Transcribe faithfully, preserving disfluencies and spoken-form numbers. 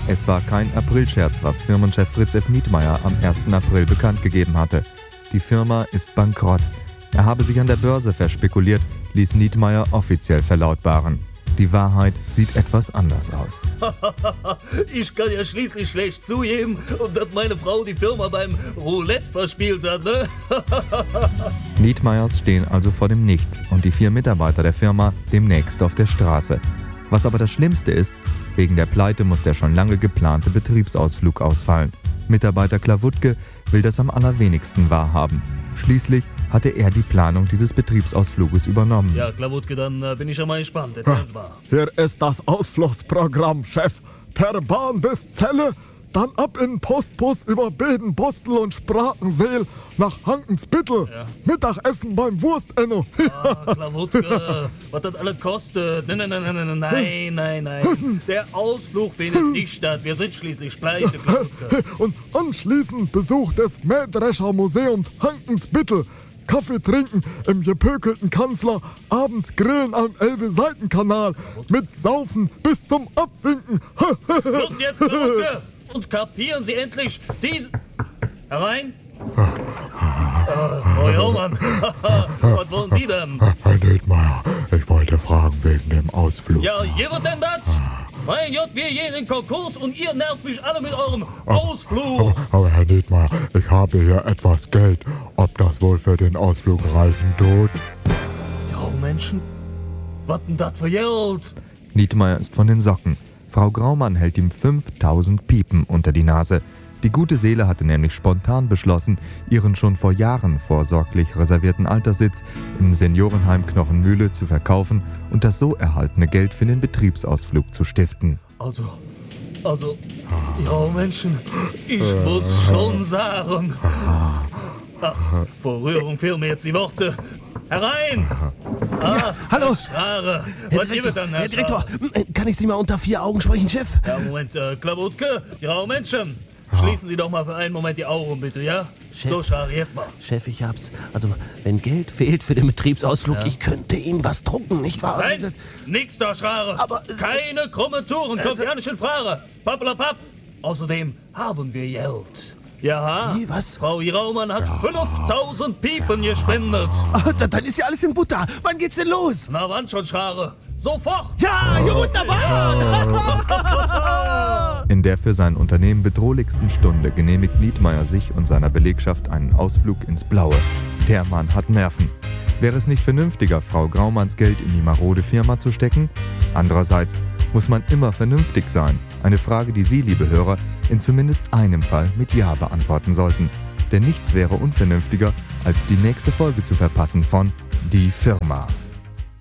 Es war kein Aprilscherz, was Firmenchef Fritz F. Nietmeyer am ersten April bekannt gegeben hatte. Die Firma ist bankrott. Er habe sich an der Börse verspekuliert, ließ Nietmeyer offiziell verlautbaren. Die Wahrheit sieht etwas anders aus. Ich kann ja schließlich schlecht zugeben, dass meine Frau die Firma beim Roulette verspielt hat, ne? Nietmeyers stehen also vor dem Nichts und die vier Mitarbeiter der Firma demnächst auf der Straße. Was aber das Schlimmste ist, wegen der Pleite muss der schon lange geplante Betriebsausflug ausfallen. Mitarbeiter Klawutke will das am allerwenigsten wahrhaben. Schließlich hatte er die Planung dieses Betriebsausfluges übernommen. Ja, Klawutke, dann äh, bin ich ja mal gespannt. Erzähl's mal. Hier ist das Ausflugsprogramm, Chef. Per Bahn bis Celle, dann ab in Postbus über Bedenbostel und Sprachenseel nach Hankensbittel. Ja. Mittagessen beim Wurstenno. Ah, Klawutke, was das alles kostet. Nein, nein, nein, nein, nein, nein, nein. Der Ausflug findet nicht statt. Wir sind schließlich pleite, Klawutke. Und anschließend Besuch des Mähdrescher Museums Hankensbittel. Kaffee trinken im gepökelten Kanzler, abends grillen am Elbe-Seitenkanal, mit Saufen bis zum Abwinken. Los jetzt, Klawutke! Und kapieren Sie endlich diesen... Herein! Ah, Frau Jaumann, was wollen Sie denn? Herr Nietmeyer, ich wollte fragen wegen dem Ausflug. Ja, hier wird denn das? Mein Gott, wir gehen in den Konkurs und ihr nervt mich alle mit eurem Ausflug. Aber, aber Herr Nietmeyer, ich habe hier etwas Geld. Ob das wohl für den Ausflug reichen tut? Ja, Menschen, was denn das für Geld? Nietmeyer ist von den Socken. Frau Graumann hält ihm fünftausend Piepen unter die Nase. Die gute Seele hatte nämlich spontan beschlossen, ihren schon vor Jahren vorsorglich reservierten Alterssitz im Seniorenheim Knochenmühle zu verkaufen und das so erhaltene Geld für den Betriebsausflug zu stiften. Also, also, ja Menschen, ich muss schon sagen. Ach, vor Rührung fehlen mir jetzt die Worte. Herein! Ah, Ja, hallo. Schare. Herr Was gibt es Direktor, denn, Herr Herr Direktor, Schare? m, kann ich Sie mal unter vier Augen sprechen, Chef? Ja, Moment, äh, Klawutke, ja Menschen. Schließen Sie doch mal für einen Moment die Augen, bitte, ja? Chef. So, Schare, jetzt mal. Chef, ich hab's. Also, wenn Geld fehlt für den Betriebsausflug, Ja. ich könnte Ihnen was drucken, nicht wahr? Nein, nix da, Schare. Aber, äh, Keine krummen Touren, kommt äh, ja nicht in Frage. Pappelapapp. Außerdem haben wir Geld. Ja, Wie, was? Frau Raumann hat fünftausend Piepen gespendet. Ah, da- dann ist ja alles in Butter. Wann geht's denn los? Na wann schon, Schare? Sofort! Ja, ja wunderbar! In der für sein Unternehmen bedrohlichsten Stunde genehmigt Nietmeyer sich und seiner Belegschaft einen Ausflug ins Blaue. Der Mann hat Nerven. Wäre es nicht vernünftiger, Frau Graumanns Geld in die marode Firma zu stecken? Andererseits muss man immer vernünftig sein. Eine Frage, die Sie, liebe Hörer, in zumindest einem Fall mit Ja beantworten sollten. Denn nichts wäre unvernünftiger, als die nächste Folge zu verpassen von Die Firma.